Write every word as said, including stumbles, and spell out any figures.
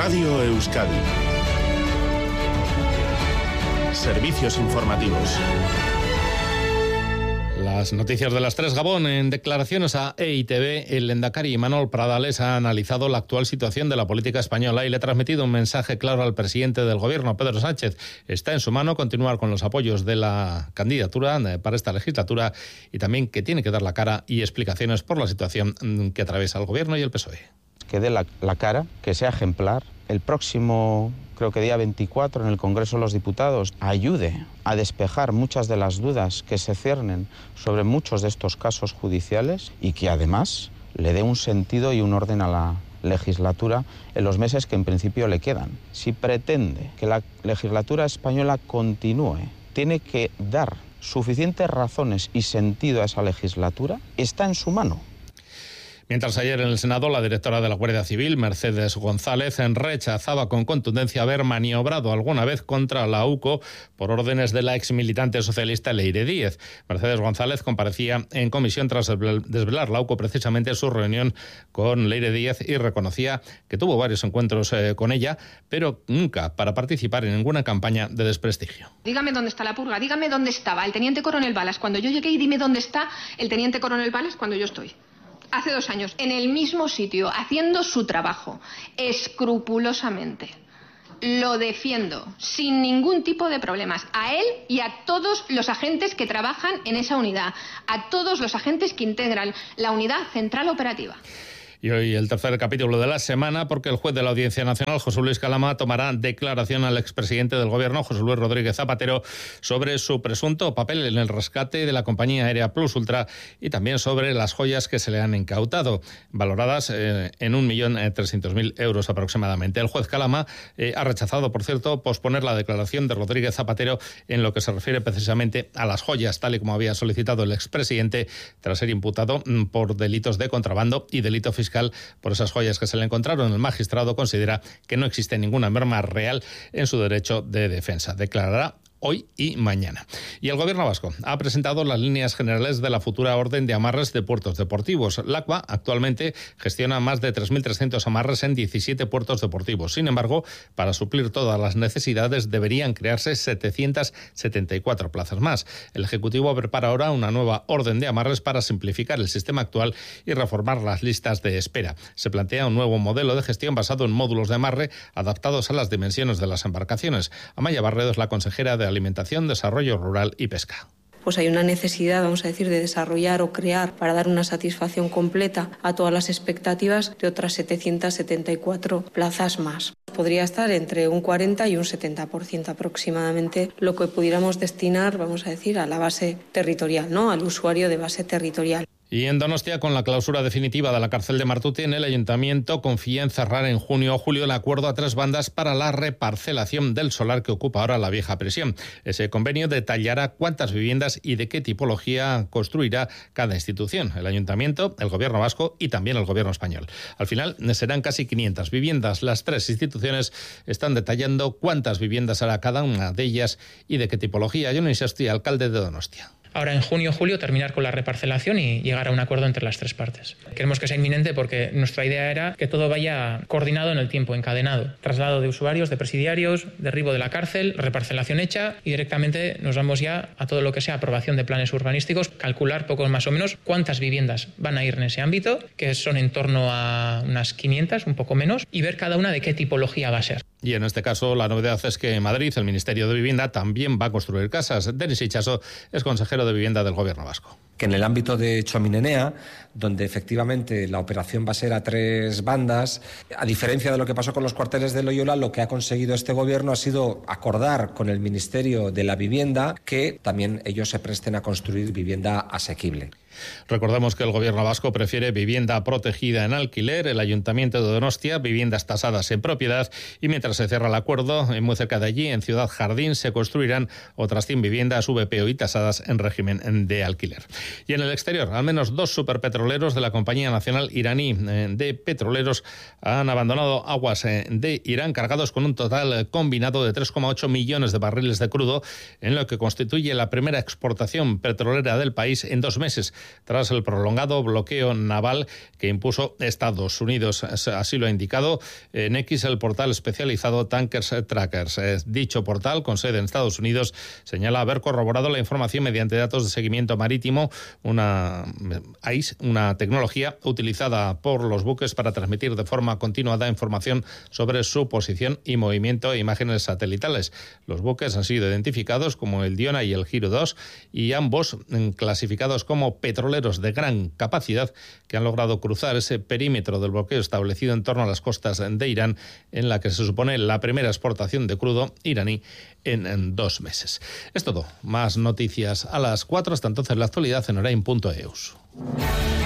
Radio Euskadi. Servicios informativos. Las noticias de las tres. Gabón. En declaraciones a E I Te Be, el lehendakari Imanol Pradales ha analizado la actual situación de la política española y le ha transmitido un mensaje claro al presidente del gobierno, Pedro Sánchez. Está en su mano continuar con los apoyos de la candidatura para esta legislatura y también que tiene que dar la cara y explicaciones por la situación que atraviesa el gobierno y el P S O E. Que dé la, la cara, que sea ejemplar. El próximo, creo que día veinticuatro, en el Congreso de los Diputados, ayude a despejar muchas de las dudas que se ciernen sobre muchos de estos casos judiciales y que además le dé un sentido y un orden a la legislatura en los meses que en principio le quedan. Si pretende que la legislatura española continúe, tiene que dar suficientes razones y sentido a esa legislatura. Está en su mano. Mientras ayer en el Senado la directora de la Guardia Civil, Mercedes González, rechazaba con contundencia haber maniobrado alguna vez contra la U C O por órdenes de la exmilitante socialista Leire Díez. Mercedes González comparecía en comisión tras desvelar la U C O precisamente su reunión con Leire Díez y reconocía que tuvo varios encuentros eh, con ella, pero nunca para participar en ninguna campaña de desprestigio. Dígame dónde está la purga, dígame dónde estaba el teniente coronel Balas cuando yo llegué y dime dónde está el teniente coronel Balas cuando yo estoy. Hace dos años, en el mismo sitio, haciendo su trabajo, escrupulosamente. Lo defiendo, sin ningún tipo de problemas, a él y a todos los agentes que trabajan en esa unidad, a todos los agentes que integran la unidad central operativa. Y hoy el tercer capítulo de la semana, porque el juez de la Audiencia Nacional, José Luis Calama, tomará declaración al expresidente del Gobierno, José Luis Rodríguez Zapatero, sobre su presunto papel en el rescate de la compañía aérea Plus Ultra y también sobre las joyas que se le han incautado, valoradas eh, en un millón trescientos mil euros aproximadamente. El juez Calama eh, ha rechazado, por cierto, posponer la declaración de Rodríguez Zapatero en lo que se refiere precisamente a las joyas, tal y como había solicitado el expresidente, tras ser imputado por delitos de contrabando y delito fiscal. Por esas joyas que se le encontraron. El magistrado considera que no existe ninguna merma real en su derecho de defensa. Declarará hoy y mañana. Y el Gobierno vasco ha presentado las líneas generales de la futura orden de amarres de puertos deportivos. LACBA actualmente gestiona más de tres mil trescientos amarres en diecisiete puertos deportivos. Sin embargo, para suplir todas las necesidades deberían crearse setecientas setenta y cuatro plazas más. El Ejecutivo prepara ahora una nueva orden de amarres para simplificar el sistema actual y reformar las listas de espera. Se plantea un nuevo modelo de gestión basado en módulos de amarre adaptados a las dimensiones de las embarcaciones. Amaya Barredo es la consejera de Alimentación, Desarrollo Rural y Pesca. Pues hay una necesidad, vamos a decir, de desarrollar o crear para dar una satisfacción completa a todas las expectativas de otras setecientas setenta y cuatro plazas más. Podría estar entre un cuarenta y un setenta por ciento aproximadamente lo que pudiéramos destinar, vamos a decir, a la base territorial, ¿no? Al usuario de base territorial. Y en Donostia, con la clausura definitiva de la cárcel de Martutien, el Ayuntamiento confía en cerrar en junio o julio el acuerdo a tres bandas para la reparcelación del solar que ocupa ahora la vieja prisión. Ese convenio detallará cuántas viviendas y de qué tipología construirá cada institución, el Ayuntamiento, el Gobierno vasco y también el Gobierno español. Al final serán casi quinientas viviendas. Las tres instituciones están detallando cuántas viviendas hará cada una de ellas y de qué tipología. Jonan Sasti, alcalde de Donostia. Ahora en junio o julio terminar con la reparcelación y llegar a un acuerdo entre las tres partes. Queremos que sea inminente porque nuestra idea era que todo vaya coordinado en el tiempo, encadenado. Traslado de usuarios, de presidiarios, derribo de la cárcel, reparcelación hecha y directamente nos vamos ya a todo lo que sea aprobación de planes urbanísticos, calcular poco más o menos cuántas viviendas van a ir en ese ámbito, que son en torno a unas quinientas, un poco menos, y ver cada una de qué tipología va a ser. Y en este caso la novedad es que en Madrid el Ministerio de Vivienda también va a construir casas. Denis Itxaso es consejero de Vivienda del Gobierno vasco. Que en el ámbito de Txomin-Enea, donde efectivamente la operación va a ser a tres bandas, a diferencia de lo que pasó con los cuarteles de Loyola, lo que ha conseguido este gobierno ha sido acordar con el Ministerio de la Vivienda que también ellos se presten a construir vivienda asequible. Recordemos que el Gobierno vasco prefiere vivienda protegida en alquiler, el Ayuntamiento de Donostia, viviendas tasadas en propiedad, y mientras se cierra el acuerdo, muy cerca de allí, en Ciudad Jardín, se construirán otras cien viviendas V P O y tasadas en régimen de alquiler. Y en el exterior, al menos dos superpetroleros de la Compañía Nacional Iraní de Petroleros han abandonado aguas de Irán cargados con un total combinado de tres coma ocho millones de barriles de crudo, en lo que constituye la primera exportación petrolera del país en dos meses. tras el prolongado bloqueo naval que impuso Estados Unidos. Así lo ha indicado en X el portal especializado Tankers Trackers. Dicho portal, con sede en Estados Unidos, señala haber corroborado la información mediante datos de seguimiento marítimo, una I C E, una tecnología utilizada por los buques para transmitir de forma continuada información sobre su posición y movimiento e imágenes satelitales. Los buques han sido identificados como el Diona y el Giro dos y ambos clasificados como petroleros de gran capacidad que han logrado cruzar ese perímetro del bloqueo establecido en torno a las costas de Irán, en la que se supone la primera exportación de crudo iraní en, en dos meses. Es todo. Más noticias a las cuatro. Hasta entonces la actualidad en orain punto eus.